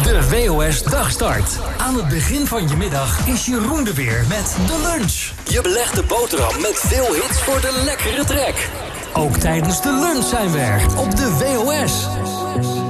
De WOS Dagstart. Aan het begin van je middag is Jeroen er weer met de lunch. Je belegt de boterham met veel hits voor de lekkere trek. Ook tijdens de lunch zijn we er op de WOS.